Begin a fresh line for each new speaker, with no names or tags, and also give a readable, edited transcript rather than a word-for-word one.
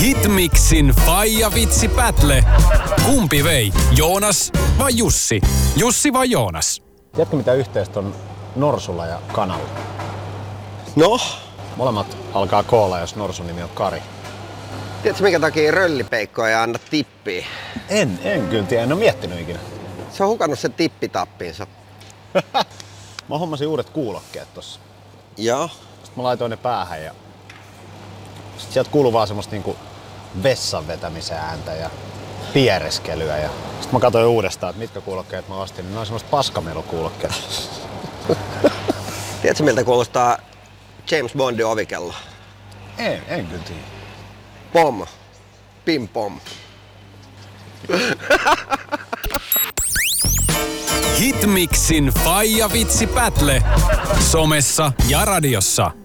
Hitmixin Faija Vitsi Battle. Kumpi vei? Joonas vai Jussi? Jussi vai Joonas?
Tiedätkö mitä yhteistä on norsulla ja kanalla?
No?
Molemmat alkaa koolla, jos norsun nimi on Kari.
Tiedätkö minkä takia röllipeikko ei anna tippiä?
En kyllä tiedä, en ole miettinyt ikinä.
Se on hukannut sen tippitappiinsa.
Mä hommasin uudet kuulokkeet tossa.
Joo.
Sitten mä laitoin ne päähän ja sitten sieltä kuuluu vaan semmoista niinku vessan vetämisen ääntä ja piereskelyä. Ja sitten mä katsoin uudestaan, että mitkä kuulokkeet mä ostin. Ne on semmoista paskamelukuulokkeet.
Tiedätkö miltä kuulostaa James Bondin ovikello?
En kyllä tiedä.
Pom. Pim pom.
Hitmixin Faija Vitsi Battle. Somessa ja radiossa.